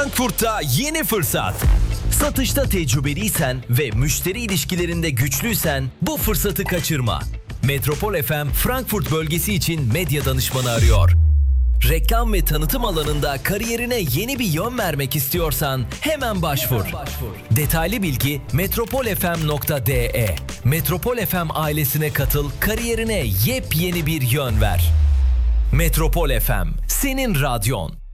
Frankfurt'ta yeni fırsat. Satışta tecrübeliysen ve müşteri ilişkilerinde güçlüysen bu fırsatı kaçırma. Metropol FM Frankfurt bölgesi için medya danışmanı arıyor. Reklam ve tanıtım alanında kariyerine yeni bir yön vermek istiyorsan hemen başvur. Detaylı bilgi metropolfm.de. Metropol FM ailesine katıl, kariyerine yepyeni bir yön ver. Metropol FM, senin radyon.